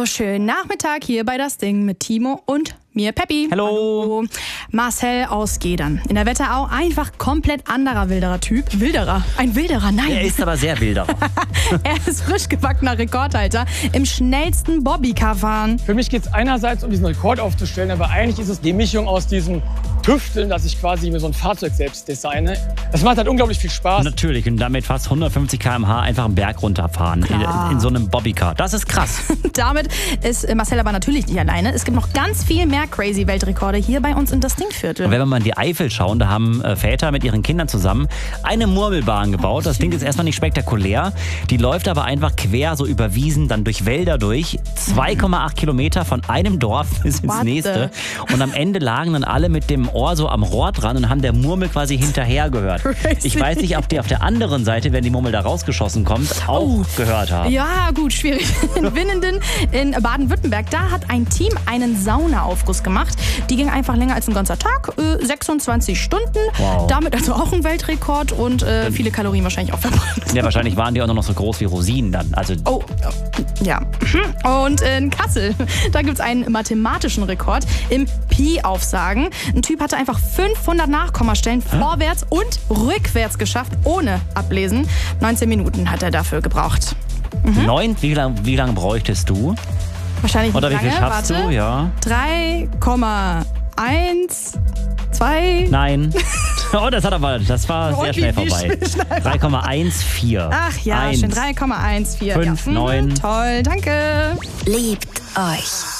Schönen Nachmittag hier bei Das Ding mit Timo und mir, Peppi. Hallo. Marcel aus Gedern. In der Wetterau einfach komplett anderer wilderer Typ. Ein Wilderer, nein. Er ist aber sehr wilderer. Er ist frisch gebackener Rekordhalter im schnellsten Bobbycar fahren. Für mich geht es einerseits um diesen Rekord aufzustellen, aber eigentlich ist es die Mischung aus diesem Tüfteln, dass ich quasi mir so ein Fahrzeug selbst designe. Das macht halt unglaublich viel Spaß. Natürlich, und damit fast 150 km/h einfach einen Berg runterfahren in so einem Bobbycar. Das ist krass. Damit ist Marcel aber natürlich nicht alleine. Es gibt noch ganz viel mehr crazy Weltrekorde hier bei uns in das Dingviertel. Und wenn wir mal in die Eifel schauen, da haben Väter mit ihren Kindern zusammen eine Murmelbahn gebaut. Das klingt jetzt erstmal nicht spektakulär. Die läuft aber einfach quer so über Wiesen, dann durch Wälder durch. 2,8 Kilometer von einem Dorf bis ins nächste. Und am Ende lagen dann alle mit dem Ohr so am Rohr dran und haben der Murmel quasi hinterher gehört. Crazy. Ich weiß nicht, ob die auf der anderen Seite, wenn die Murmel da rausgeschossen kommt, auch gehört haben. Ja, gut, schwierig. In Winnenden in Baden-Württemberg, da hat ein Team einen Saunaaufguss gemacht. Die ging einfach länger als ein ganzer Tag, 26 Stunden. Wow. Damit also auch ein Weltrekord und viele Kalorien wahrscheinlich auch verbrannt. Ja, wahrscheinlich waren die auch noch so groß wie Rosinen dann. Also Ja. Und in Kassel, da gibt es einen mathematischen Rekord im Pi-Aufsagen. Ein Typ hatte einfach 500 Nachkommastellen vorwärts und rückwärts geschafft, ohne Ablesen. 19 Minuten hat er dafür gebraucht. 9? Wie lange bräuchtest du? Wahrscheinlich nicht Oder wie viel lange. schaffst du? Ja. 3,12. Nein. Oh, das war sehr schnell vorbei. 3,14. Ach ja, schön. 3,14. 5, ja. 9. Toll, danke. Liebt euch.